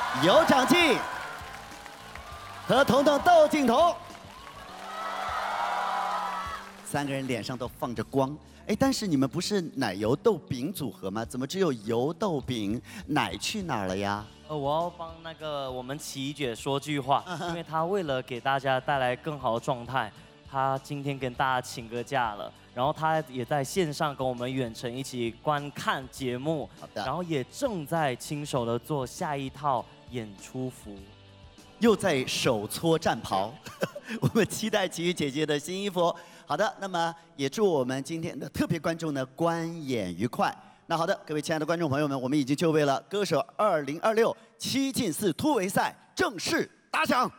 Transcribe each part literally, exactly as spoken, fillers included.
有长进，和彤彤斗镜头。三个人脸上都放着光，哎，但是你们不是奶油豆饼组合吗？怎么只有油豆饼？奶去哪儿了呀？ 呃，我要帮那个我们琪姐说句话，因为她为了给大家带来更好的状态，她今天跟大家请个假了，然后她也在线上跟我们远程一起观看节目， 好的， 然后也正在亲手的做下一套演出服， 又在手搓战袍，我们期待琪琪姐姐的新衣服。好的，那么也祝我们今天的特别观众呢观演愉快。那好的，各位亲爱的观众朋友们，我们已经就位了歌手二零二六七进四突围赛正式打响。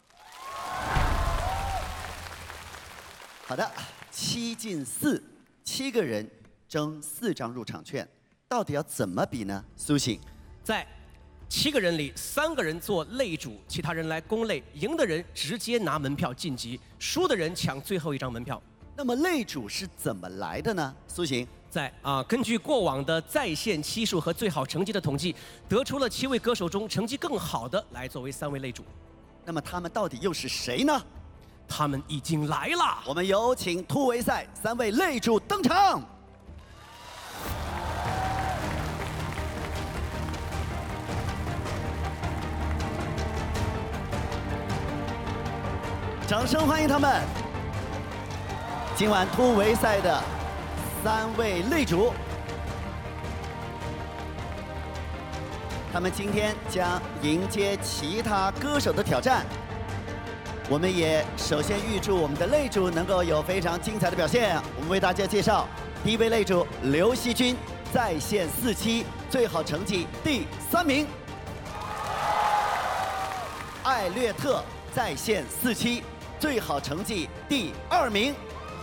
好的，七进四，七个人争四张入场券，到底要怎么比呢？苏醒， 在七个人里，三个人做擂主，其他人来攻擂，赢的人直接拿门票晋级，输的人抢最后一张门票。 那么擂主是怎么来的呢？苏醒。 在啊，根据过往的在线期数和最好成绩的统计，得出了七位歌手中成绩更好的来作为三位擂主。 那么他们到底又是谁呢？ 他们已经来了， 我们有请突围赛三位擂主登场。掌声欢迎他们！今晚突围赛的三位擂主，他们今天将迎接其他歌手的挑战。我们也首先预祝我们的擂主能够有非常精彩的表现。我们为大家介绍第一位擂主刘惜君，在线四期最好成绩第三名；艾略特在线四期最好成绩第二名；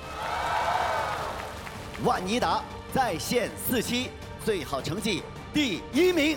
万妮达在线四期最好成绩第一名。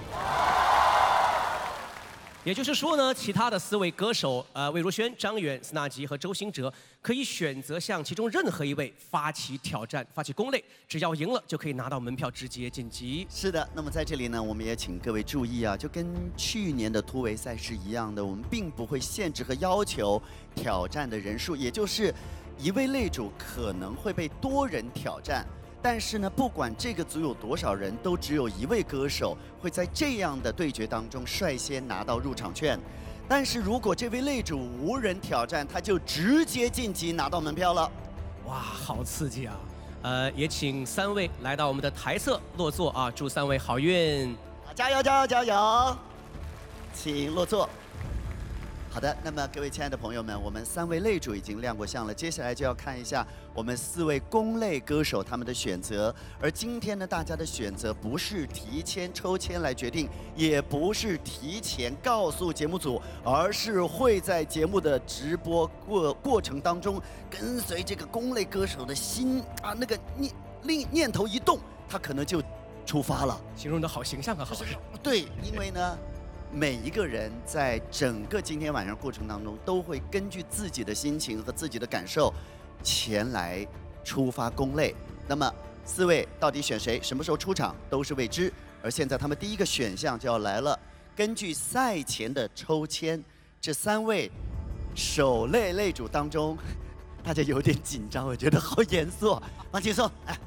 也就是说呢，其他的四位歌手，呃，魏如萱、张远、斯纳吉和周兴哲，可以选择向其中任何一位发起挑战、发起攻擂，只要赢了就可以拿到门票，直接晋级。 是的，那么在这里呢，我们也请各位注意啊，就跟去年的突围赛是一样的，我们并不会限制和要求挑战的人数，也就是一位擂主可能会被多人挑战。但是呢，不管这个组有多少人，都只有一位歌手会在这样的对决当中率先拿到入场券。但是如果这位擂主无人挑战，他就直接晋级拿到门票了。 哇，好刺激啊！呃，也请三位来到我们的台侧落座啊，祝三位好运！ 加油加油加油！请落座。好的，那么各位亲爱的朋友们，我们三位擂主已经亮过相了，接下来就要看一下我们四位攻擂歌手他们的选择。而今天呢，大家的选择不是提前抽签来决定，也不是提前告诉节目组，而是会在节目的直播过过程当中，跟随这个攻擂歌手的心啊，那个念念念头一动，他可能就出发了。 形容的好形象啊，好。 对，因为呢。每一个人在整个今天晚上过程当中，都会根据自己的心情和自己的感受，前来出发攻擂。那么四位到底选谁，什么时候出场都是未知。而现在他们第一个选项就要来了，根据赛前的抽签，这三位首擂擂主当中，大家有点紧张，我觉得好严肃。放轻松，哎，